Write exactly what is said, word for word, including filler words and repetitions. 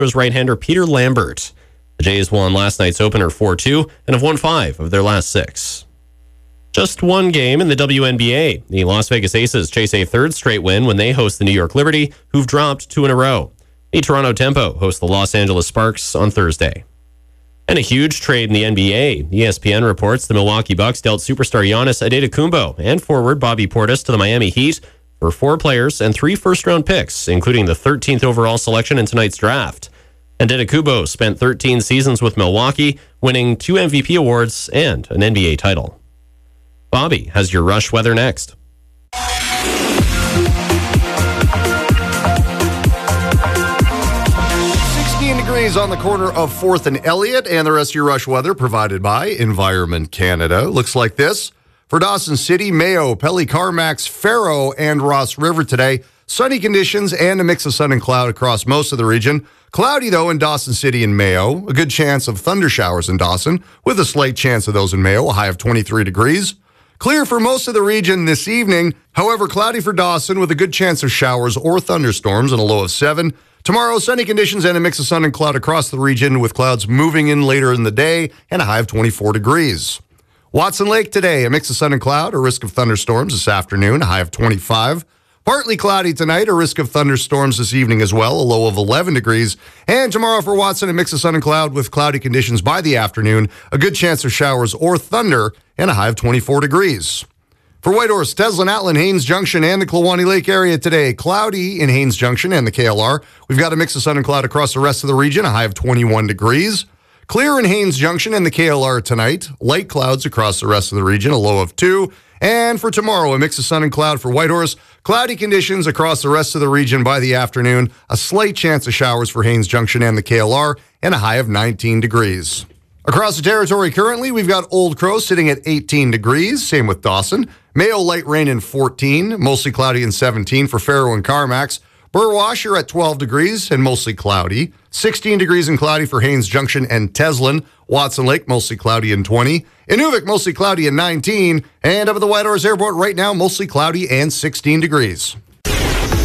was right-hander Peter Lambert. The Jays won last night's opener four two and have won five of their last six. Just one game in the W N B A. The Las Vegas Aces chase a third straight win when they host the New York Liberty, who've dropped two in a row. The Toronto Tempo host the Los Angeles Sparks on Thursday. And a huge trade in the N B A. E S P N reports the Milwaukee Bucks dealt superstar Giannis Antetokounmpo and forward Bobby Portis to the Miami Heat for four players and three first-round picks, including the thirteenth overall selection in tonight's draft. Antetokounmpo spent thirteen seasons with Milwaukee, winning two M V P awards and an N B A title. Bobby has your Rush weather next. sixteen degrees on the corner of fourth and Elliott, and the rest of your Rush weather provided by Environment Canada. Looks like this. For Dawson City, Mayo, Pelly, Carmax, Faro, and Ross River today. Sunny conditions and a mix of sun and cloud across most of the region. Cloudy, though, in Dawson City and Mayo. A good chance of thunder showers in Dawson, with a slight chance of those in Mayo, a high of twenty-three degrees. Clear for most of the region this evening. However, cloudy for Dawson with a good chance of showers or thunderstorms and a low of seven. Tomorrow, sunny conditions and a mix of sun and cloud across the region with clouds moving in later in the day and a high of twenty-four degrees. Watson Lake today, a mix of sun and cloud, a risk of thunderstorms this afternoon, a high of twenty-five. Partly cloudy tonight, a risk of thunderstorms this evening as well, a low of eleven degrees. And tomorrow for Watson, a mix of sun and cloud with cloudy conditions by the afternoon, a good chance of showers or thunder, and a high of twenty-four degrees. For Whitehorse, Teslin, Atlin, Haines Junction, and the Kluwani Lake area today, cloudy in Haines Junction and the K L R. We've got a mix of sun and cloud across the rest of the region, a high of twenty-one degrees. Clear in Haines Junction and the K L R tonight. Light clouds across the rest of the region, a low of two. And for tomorrow, a mix of sun and cloud for Whitehorse. Cloudy conditions across the rest of the region by the afternoon. A slight chance of showers for Haines Junction and the K L R, and a high of nineteen degrees. Across the territory currently, we've got Old Crow sitting at eighteen degrees. Same with Dawson. Mayo, light rain in fourteen. Mostly cloudy in seventeen for Faro and Carmax. Burwash, you're at twelve degrees and mostly cloudy. sixteen degrees and cloudy for Haines Junction and Teslin. Watson Lake, mostly cloudy and twenty. Inuvik, mostly cloudy and nineteen. And up at the Whitehorse Airport right now, mostly cloudy and sixteen degrees.